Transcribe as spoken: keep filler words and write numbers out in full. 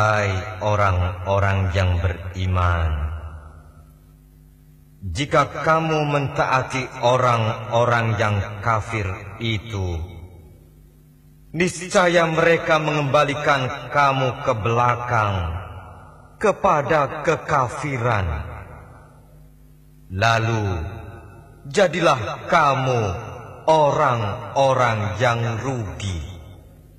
Hai orang-orang yang beriman, jika kamu mentaati orang-orang yang kafir itu, niscaya mereka mengembalikan kamu ke belakang kepada kekafiran. Lalu jadilah kamu orang-orang yang rugi.